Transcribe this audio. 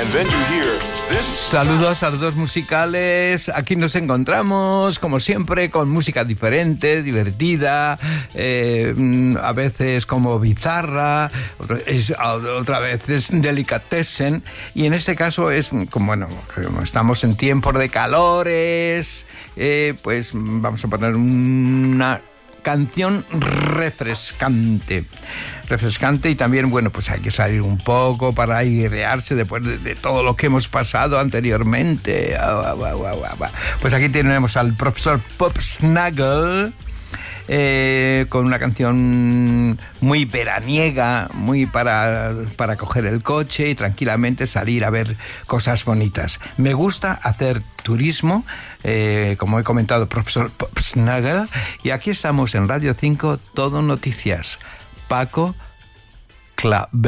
And then you hear this. Saludos musicales. Aquí nos encontramos, como siempre, con música diferente, divertida, a veces como bizarra, otra vez es delicatessen, y en este caso es como, bueno, como estamos en tiempos de calores, pues vamos a poner una canción refrescante y también, bueno, pues hay que salir un poco para airearse después de todo lo que hemos pasado anteriormente. Pues aquí tenemos al profesor Pop Snuggle con una canción muy veraniega, muy para coger el coche y tranquilamente salir a ver cosas bonitas. Me gusta hacer turismo, como he comentado, profesor Pop Snuggle, y aquí estamos en Radio 5, Todo Noticias. Paco Clavel.